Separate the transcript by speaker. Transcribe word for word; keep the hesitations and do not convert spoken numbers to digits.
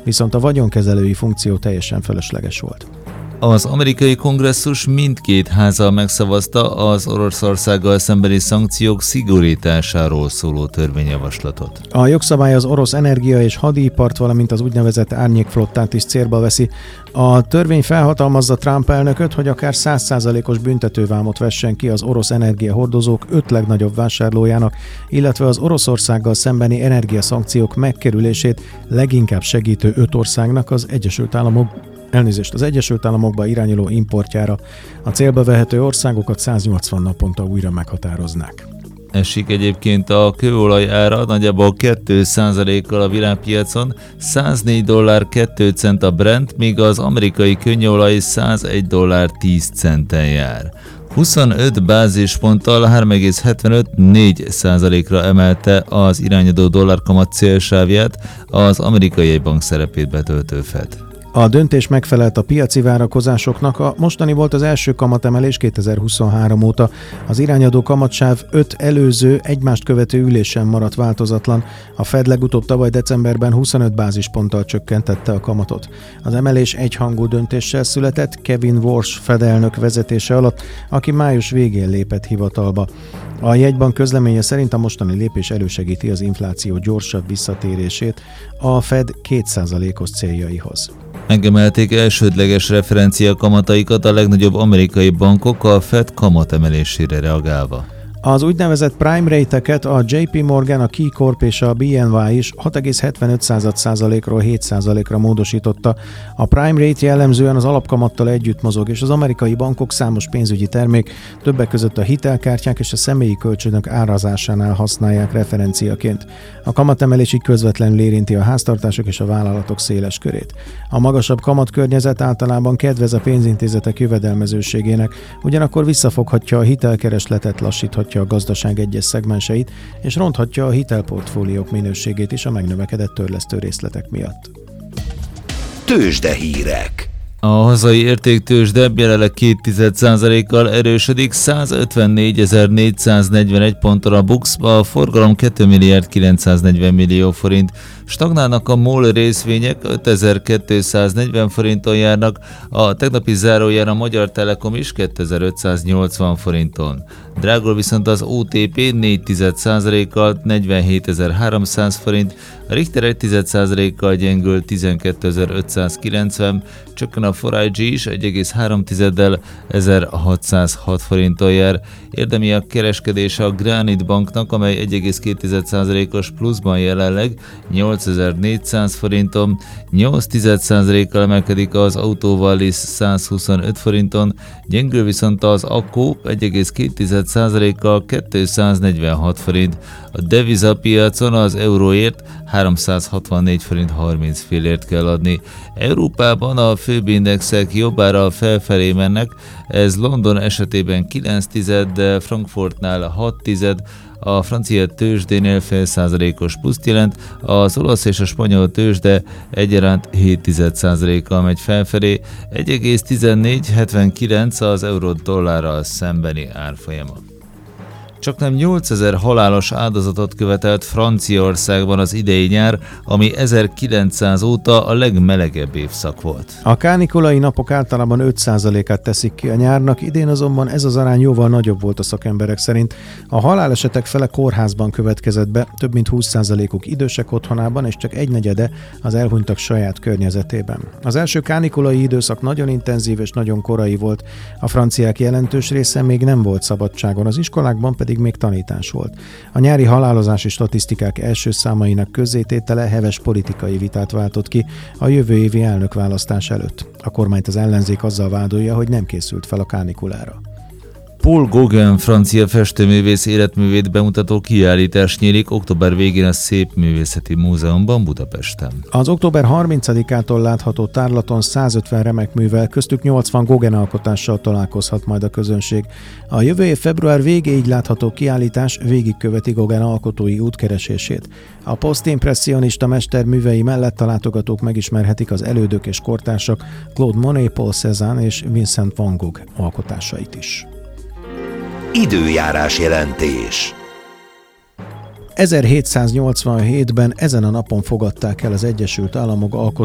Speaker 1: viszont a vagyonkezelői funkció teljesen fölösleges volt.
Speaker 2: Az amerikai kongresszus mindkét háza megszavazta az Oroszországgal szembeni szankciók szigorításáról szóló törvényjavaslatot.
Speaker 1: A jogszabály az orosz energia- és hadipart, valamint az úgynevezett árnyékflottát is célba veszi. A törvény felhatalmazza Trump elnököt, hogy akár száz százalékos büntetővámot vessen ki az orosz energiahordozók öt legnagyobb vásárlójának, illetve az Oroszországgal szembeni energiaszankciók megkerülését leginkább segítő öt országnak, az Egyesült Államok Elnézést, az Egyesült Államokba irányuló importjára. A célba vehető országokat száznyolcvan naponta újra meghatároznák.
Speaker 2: Esik egyébként a kőolaj ára nagyjából két százalékkal a világpiacon, száznégy dollár két cent a Brent, míg az amerikai könnyolaj százegy dollár tíz centen jár. huszonöt bázisponttal három egész hetvenöt-négy százalékra emelte az irányadó dollárkamat célsávját az amerikai jegybank szerepét betöltő Fed.
Speaker 1: A döntés megfelelt a piaci várakozásoknak, a mostani volt az első kamatemelés kétezer-huszonhárom óta. Az irányadó kamatsáv öt előző, egymást követő ülésen maradt változatlan. A Fed legutóbb tavaly decemberben huszonöt bázisponttal csökkentette a kamatot. Az emelés egyhangú döntéssel született Kevin Warsh Fed elnök vezetése alatt, aki május végén lépett hivatalba. A jegybank közleménye szerint a mostani lépés elősegíti az infláció gyorsabb visszatérését a Fed két százalékos céljaihoz.
Speaker 2: Megemelték elsődleges referencia kamataikat a legnagyobb amerikai bankok a Fed kamatemelésére reagálva.
Speaker 1: Az úgynevezett prime rate-eket a jé pé Morgan, a Key Corp és a bé en vé is hat egész hetvenöt százalékról hét százalékra módosította. A prime rate jellemzően az alapkamattal együtt mozog, és az amerikai bankok számos pénzügyi termék, többek között a hitelkártyák és a személyi kölcsönök árazásánál használják referenciaként. A kamatemelés így közvetlenül érinti a háztartások és a vállalatok széles körét. A magasabb kamatkörnyezet általában kedvez a pénzintézetek jövedelmezőségének, ugyanakkor visszafoghatja a hitelkeresletet, lassíthatja a gazdaság egyes szegmenseit, és ronthatja a hitelportfóliók minőségét is a megnövekedett törlesztő részletek miatt.
Speaker 3: Tőzsdehírek.
Speaker 2: A hazai értéktőzsde jelenleg két tized százalékkal erősödik, százötvennégyezer-négyszáznegyvenegy ponton a BUX, a forgalom két milliárd kilencszáznegyven millió forint. Stagnálnak a MOL részvények, ötezer-kétszáznegyven forinton járnak, a tegnapi záróján a Magyar Telekom is kétezer-ötszáznyolcvan forinton. Drágul viszont az o té pé négy tized százalékkal negyvenhétezer-háromszáz forint, a Richter egy tized százalékkal gyengül tizenkétezer-ötszázkilencven, csökken a four i gé is egy egész három tizeddel ezerhatszázhat forinton jár. Érdemi a kereskedése a Granite Banknak, amely egy egész két tized százalékos pluszban jelenleg nyolcezer-négyszáz forinton, nyolc tized százalékkal emelkedik az Autovalis százhuszonöt forinton, gyengül viszont az Akko egy egész két tized százalékkal kétszáznegyvenhat forint. A devizapiacon az euróért háromszázhatvannégy forint harminc fillért kell adni. Európában a főbb indexek jobbára felfelé mennek, ez London esetében kilenc tized, de Frankfurtnál hat tized, a francia tőzsdénél fél százalékos pluszt jelent, az olasz és a spanyol tőzsde egyaránt hét tized százalékkal megy felfelé, egy egész tizennégy hetvenkilenc az euró-dollárral szembeni árfolyama. Csaknem nyolcezer halálos áldozatot követelt Franciaországban az idei nyár, ami ezerkilencszáz óta a legmelegebb évszak volt.
Speaker 1: A kánikulai napok általában öt százalékát teszik ki a nyárnak, idén azonban ez az arány jóval nagyobb volt a szakemberek szerint. A halálesetek fele kórházban következett be, több mint húsz százalékuk idősek otthonában, és csak egynegyede az elhunytak saját környezetében. Az első kánikulai időszak nagyon intenzív és nagyon korai volt. A franciák jelentős része még nem volt szabadságon, az iskolákban pedig még tanítás volt. A nyári halálozási statisztikák első számainak közzététele heves politikai vitát váltott ki a jövő évi elnökválasztás előtt. A kormányt az ellenzék azzal vádolja, hogy nem készült fel a kánikulára.
Speaker 2: Paul Gauguin francia festőművész életművét bemutató kiállítás nyílik október végén a Szépművészeti Múzeumban Budapesten.
Speaker 1: Az október harmincadikától látható tárlaton százötven remek művel, köztük nyolcvan Gauguin alkotással találkozhat majd a közönség. A jövő év február végéig látható kiállítás végigköveti Gauguin alkotói útkeresését. A posztimpresszionista mester művei mellett a látogatók megismerhetik az elődök és kortársak Claude Monet, Paul Cézanne és Vincent van Gogh alkotásait is.
Speaker 3: Időjárás jelentés.
Speaker 1: ezerhétszáznyolcvanhétben ezen a napon fogadták el az Egyesült Államok alkotmányos